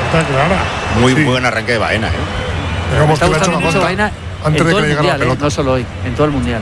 Falta clara. Muy buen arranque de Baena, Me está gustando mucho Baena en todo el mundial, no solo hoy, en todo el mundial.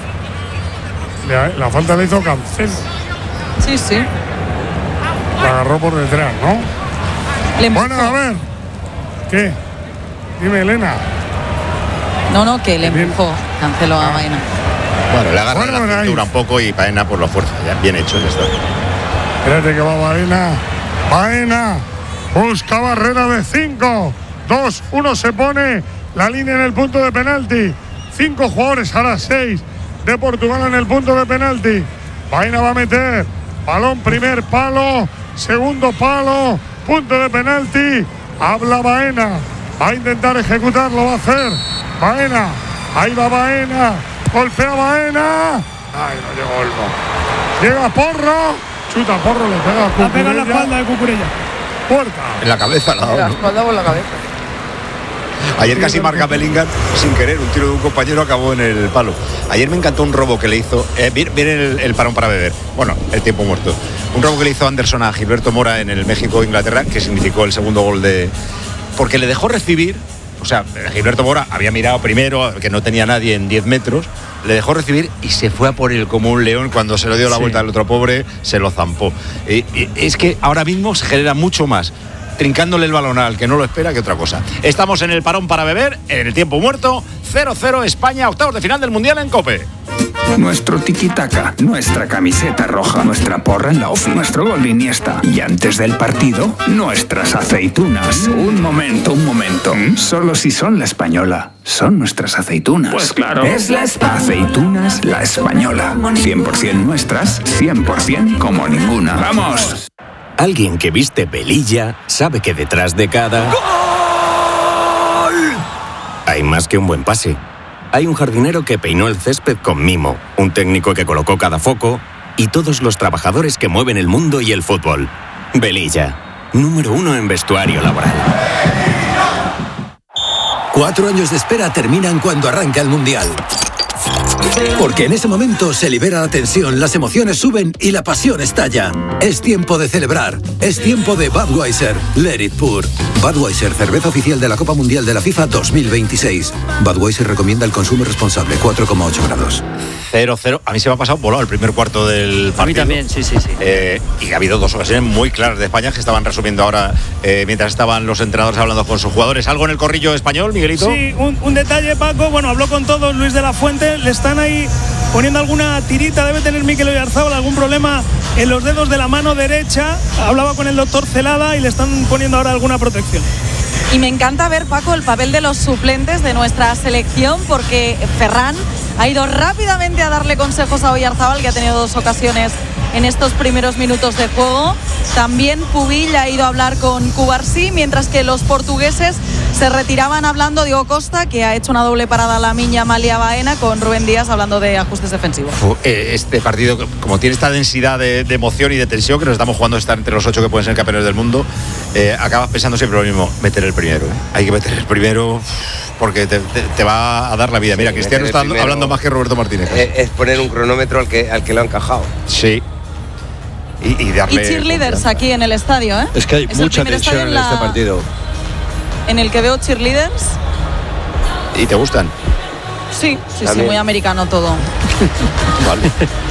La falta le hizo Cancelo. Sí. La agarró por detrás, ¿no? Bueno, a ver. ¿Qué? Dime, Elena. No, que le empujó Cancelo a Baena. Bueno, le agarra la cintura un poco y Baena por la fuerza. Ya, bien hecho, ya está. Espérate que va Baena. Baena busca barrera de 5, 2, 1 se pone la línea en el punto de penalti. 5 jugadores, ahora 6 de Portugal en el punto de penalti. Baena va a meter balón, primer palo, segundo palo, punto de penalti. Habla Baena, va a intentar ejecutarlo, va a hacer Baena. Ahí va Baena, golpea Baena. Ay, no llegó Olmo. Llega Porro, chuta Porro, le pega a Cucurella. La pega en la espalda de Cucurella. Puerta. En la cabeza, la espalda o en la cabeza. Ayer casi marca Bellingham sin querer, un tiro de un compañero acabó en el palo. Ayer me encantó un robo que le hizo, viene el parón para beber, bueno, el tiempo muerto. Un robo que le hizo Anderson a Gilberto Mora en el México-Inglaterra, que significó el segundo gol porque le dejó recibir, o sea, Gilberto Mora había mirado primero, que no tenía nadie en 10 metros, le dejó recibir y se fue a por él como un león. Cuando se lo dio la vuelta al otro pobre, se lo zampó. Es que ahora mismo se genera mucho más trincándole el balón al que no lo espera que otra cosa. Estamos en el parón para beber, en el tiempo muerto, 0-0 España, octavos de final del Mundial en COPE. Nuestro tiki-taka, nuestra camiseta roja, nuestra porra en la ofi, nuestro gol de Iniesta. Y antes del partido, nuestras aceitunas. Un momento. Solo si son la española, son nuestras aceitunas. Pues claro. Es aceitunas la española. 100% nuestras, 100% como ninguna. ¡Vamos! Alguien que viste velilla sabe que detrás de cada ¡gol! Hay más que un buen pase. Hay un jardinero que peinó el césped con mimo, un técnico que colocó cada foco y todos los trabajadores que mueven el mundo y el fútbol. Velilla, número 1 en vestuario laboral. 4 años de espera terminan cuando arranca el Mundial. Porque en ese momento se libera la tensión, las emociones suben y la pasión estalla. Es tiempo de celebrar. Es tiempo de Budweiser. Let it pour. Budweiser, cerveza oficial de la Copa Mundial de la FIFA 2026. Budweiser recomienda el consumo responsable, 4,8 grados. 0-0. A mí se me ha pasado volado el primer cuarto del partido. A mí también, sí. Y ha habido 2 ocasiones muy claras de España que estaban resumiendo ahora mientras estaban los entrenadores hablando con sus jugadores. ¿Algo en el corrillo español, Miguelito? Sí, un detalle, Paco. Bueno, habló con todos Luis de la Fuente. Le están ahí poniendo alguna tirita. Debe tener Mikel Oyarzabal algún problema en los dedos de la mano derecha. Hablaba con el doctor Celada y le están poniendo ahora alguna protección. Y me encanta ver, Paco, el papel de los suplentes de nuestra selección, porque Ferran ha ido rápidamente a darle consejos a Oyarzabal, que ha tenido 2 ocasiones en estos primeros minutos de juego. También Pubill ha ido a hablar con Cubarsí, mientras que los portugueses se retiraban hablando. Diego Costa, que ha hecho una doble parada a la Miña Malia Baena, con Rubén Díaz hablando de ajustes defensivos. Este partido, como tiene esta densidad de emoción y de tensión, que nos estamos jugando a estar entre los 8 que pueden ser campeones del mundo, acabas pensando siempre lo mismo, meter el primero. Hay que meter el primero porque te va a dar la vida. Mira, sí, Cristiano está hablando más que Roberto Martínez. Es poner un cronómetro al que lo ha encajado. Sí. Y darle cheerleaders aquí en el estadio, ¿eh? Es que hay mucha tensión en este partido. En el que veo cheerleaders. ¿Y te gustan? Sí, muy americano todo. Vale.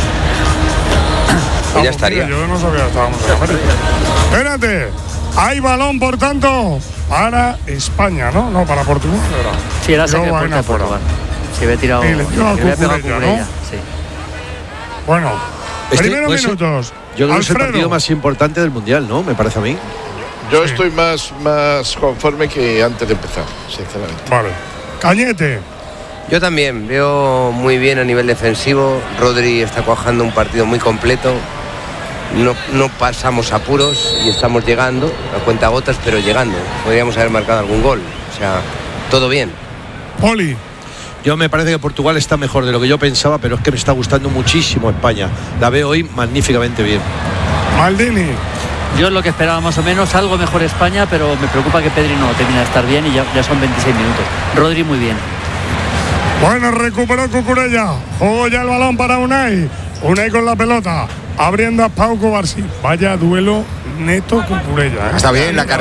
Ya estaría. Yo no sabía que estábamos en América. Espérate, hay balón, por tanto, para España, ¿no? No, para Portugal. Sí, era saque de Portugal. Se había tirado. Y le tiró a Cucurella, ¿no? Sí. Bueno, primeros minutos. Yo creo que es el partido más importante del Mundial, ¿no? Me parece a mí. Yo estoy más conforme que antes de empezar, sinceramente. Vale. Cañete. Yo también veo muy bien a nivel defensivo. Rodri está cuajando un partido muy completo. No pasamos apuros y estamos llegando a cuentagotas, pero llegando. Podríamos haber marcado algún gol. O sea, todo bien. Poli. Yo me parece que Portugal está mejor de lo que yo pensaba, pero es que me está gustando muchísimo España. La veo hoy magníficamente bien. Maldini. Yo es lo que esperaba más o menos, algo mejor España, pero me preocupa que Pedri no termine de estar bien y ya son 26 minutos. Rodri muy bien. Bueno, recuperó Cucurella. Jugó ya el balón para Unai. Unai con la pelota. Abriendo a Pau Cubarsí. Vaya duelo neto Cucurella. Está bien la carrera.